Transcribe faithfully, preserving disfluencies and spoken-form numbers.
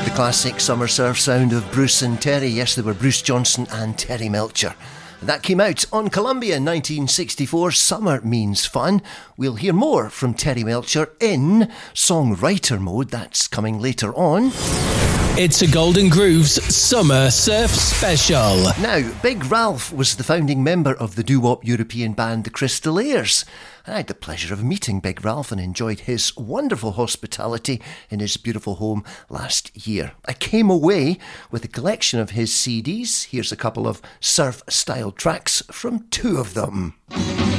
Classic summer surf sound of Bruce and Terry. Yes, they were Bruce Johnson and Terry Melcher. That came out on Columbia in nineteen sixty-four. Summer Means Fun. We'll hear more from Terry Melcher in songwriter mode. That's coming later on. It's a Golden Grooves Summer Surf Special. Now, Big Ralph was the founding member of the doo-wop European band The Crystaliers. I had the pleasure of meeting Big Ralph and enjoyed his wonderful hospitality in his beautiful home last year. I came away with a collection of his C Ds. Here's a couple of surf-style tracks from two of them.